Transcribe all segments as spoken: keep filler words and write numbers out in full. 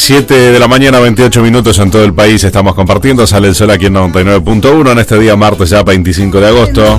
siete de la mañana, veintiocho minutos en todo el país. Estamos compartiendo. Sale el sol aquí en noventa y nueve punto uno en este día martes ya veinticinco de agosto.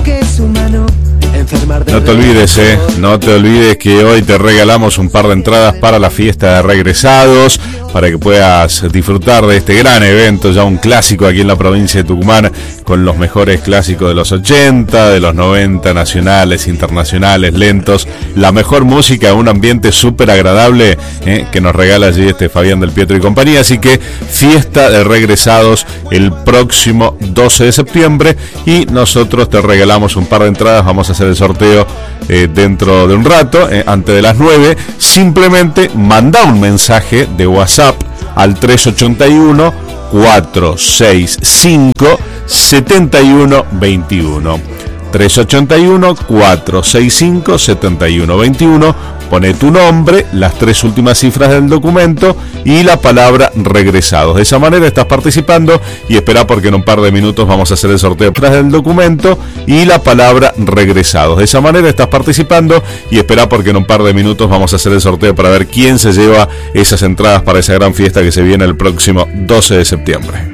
No te olvides, eh, no te olvides que hoy te regalamos un par de entradas para la fiesta de regresados, para que puedas disfrutar de este gran evento, ya un clásico aquí en la provincia de Tucumán, con los mejores clásicos de los ochenta, de los noventa, nacionales, internacionales, lentos, la mejor música, un ambiente súper agradable eh, que nos regala allí este Fabián del Pietro y compañía. Así que fiesta de regresados el próximo doce de septiembre y nosotros te regalamos un par de entradas. Vamos a hacer el sorteo eh, dentro de un rato, eh, antes de las nueve. Simplemente manda un mensaje de WhatsApp al tres ocho uno, cuatro seis cinco, siete uno dos uno. tres ocho uno, cuatro seis cinco, siete uno dos uno. Pone tu nombre, las tres últimas cifras del documento y la palabra regresados. De esa manera estás participando y espera porque en un par de minutos vamos a hacer el sorteo tras del documento y la palabra regresados. De esa manera estás participando y espera porque en un par de minutos vamos a hacer el sorteo para ver quién se lleva esas entradas para esa gran fiesta que se viene el próximo doce de septiembre.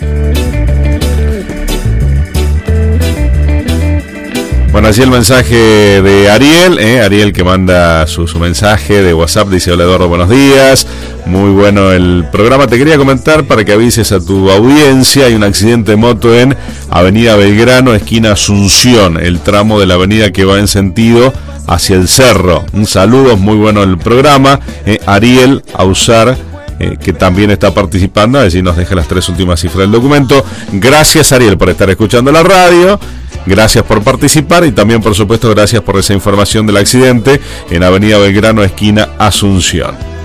Bueno, así el mensaje de Ariel, eh, Ariel que manda su, su mensaje de WhatsApp, dice: hola Eduardo, buenos días, muy bueno el programa, te quería comentar para que avises a tu audiencia, hay un accidente de moto en Avenida Belgrano, esquina Asunción, el tramo de la avenida que va en sentido hacia el cerro. Un saludo, muy bueno el programa, eh, Ariel Ausar, Eh, que también está participando, a ver si nos deja las tres últimas cifras del documento. Gracias Ariel por estar escuchando la radio, gracias por participar y también por supuesto gracias por esa información del accidente en Avenida Belgrano, esquina Asunción.